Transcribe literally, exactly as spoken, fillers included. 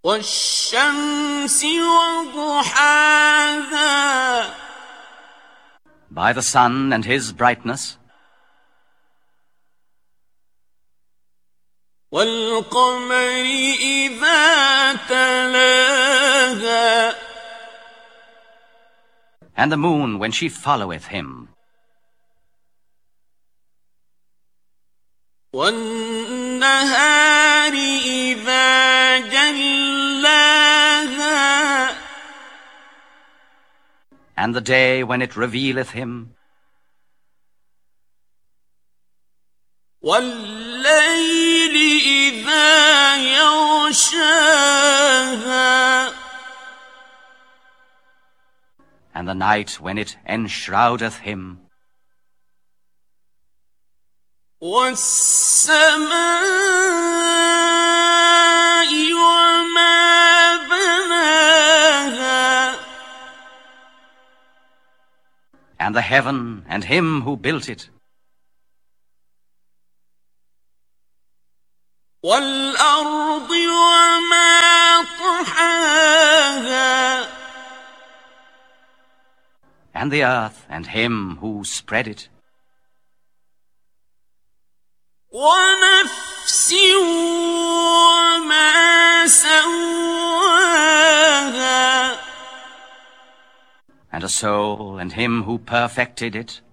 وَالشَّمْسِ وَضُحَاهَا By the sun and his brightness, وَالْقَمَرِ إِذَا تَلَاهَا and the moon when she followeth him, وَالنَّهَارِ إِذَا جَلَّاهَا and the day when it revealeth him, وَاللَّيْلِ إِذَا يَغْشَاهَا and the night when it enshroudeth him, وَالسَّمَاءِ وَمَا بَنَاهَا and the heaven and him who built it, وَالْأَرْضِ وَمَا طَحَاهَا and the earth and him who spread it, وَنَفْسٍ وَمَا سَوَّاهَا and a soul and him who perfected it,